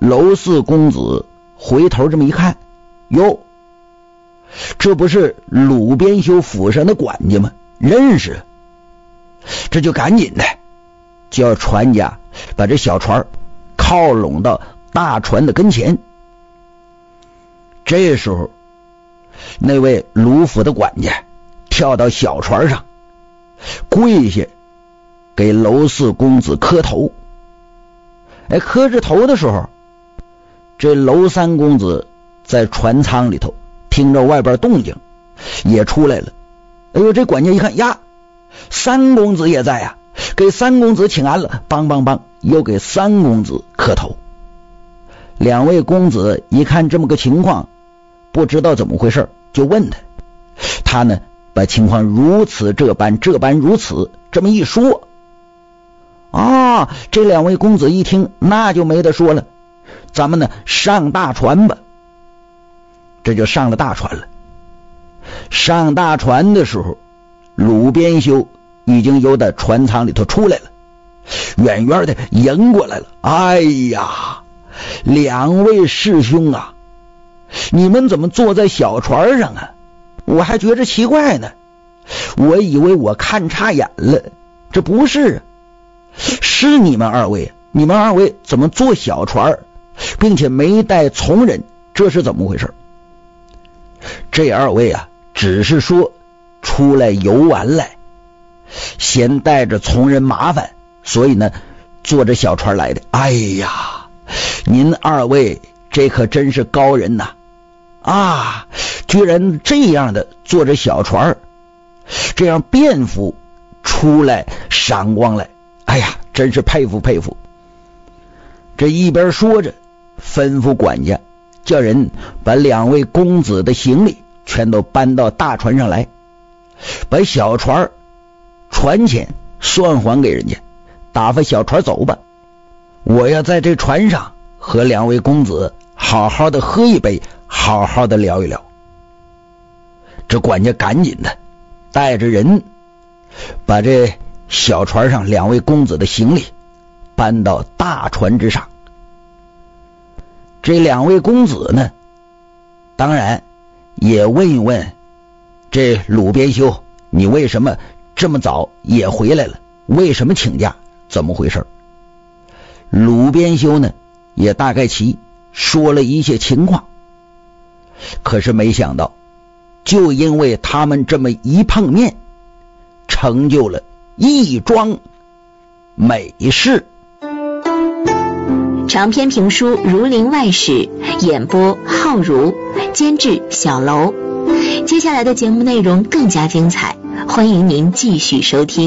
娄四公子回头这么一看，哟，这不是鲁边修府上的管家吗？认识。这就赶紧的叫船家把这小船靠拢到大船的跟前。这时候那位鲁府的管家跳到小船上，跪下给娄四公子磕头。磕着头的时候，这娄三公子在船舱里头听着外边动静也出来了。哎呦，这管家一看呀，三公子也在呀，给三公子请安了，梆梆梆又给三公子磕头。两位公子一看这么个情况，不知道怎么回事，就问他。他呢把情况如此这般如此这么一说啊，这两位公子一听那就没得说了，咱们呢上大船吧。这就上了大船了。上大船的时候，鲁边修已经由在船舱里头出来了，远远的迎过来了。哎呀，两位师兄啊，你们怎么坐在小船上啊？我还觉着奇怪呢，我以为我看差眼了，这不是啊，是你们二位，你们二位怎么坐小船并且没带从人，这是怎么回事？这二位啊只是说出来游玩来，嫌带着从人麻烦，所以呢坐着小船来的。哎呀，您二位这可真是高人呐！啊，居然这样的坐着小船，这样便服出来赏光来，哎呀，真是佩服佩服。这一边说着，吩咐管家叫人把两位公子的行李全都搬到大船上来，把小船船钱算还给人家，打发小船走吧。我要在这船上和两位公子好好的喝一杯，好好的聊一聊。这管家赶紧的带着人把这小船上两位公子的行李搬到大船之上。这两位公子呢，当然也问一问这鲁边修，你为什么这么早也回来了？为什么请假？怎么回事？鲁边修呢也大概其说了一些情况。可是没想到，就因为他们这么一碰面，成就了一桩美事。 长篇评书《儒林外史》，演播浩如，监制小楼。接下来的节目内容更加精彩，欢迎您继续收听。